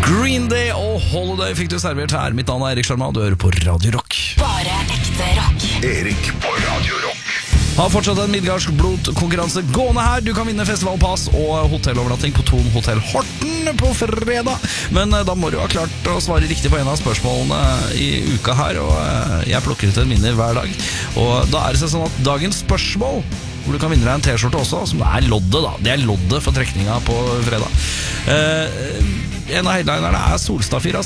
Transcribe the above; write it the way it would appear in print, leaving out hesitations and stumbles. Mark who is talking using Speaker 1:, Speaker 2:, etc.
Speaker 1: Green Day og Holiday fikk du servert her. Mitt navn er Erik Sharma, og du hører på Radio Rock.
Speaker 2: Bare ekte rock.
Speaker 3: Erik på Radio Rock.
Speaker 1: Har fortsatt en midgardsk blodkonkurranse gående her. Du kan vinne festivalpass og hotellovernatting på Thon Hotel Horten på fredag. Men da må du ha klart å svare riktig på en av spørsmålene i uka her, og jeg plukker ut en vinner hver dag. Og da er det sånn at dagens spørsmål, hvor du kan vinne deg en t-skjorte også, som er loddet da. Det er loddet for trekninga på fredag. En av headlinerne er Solstafir,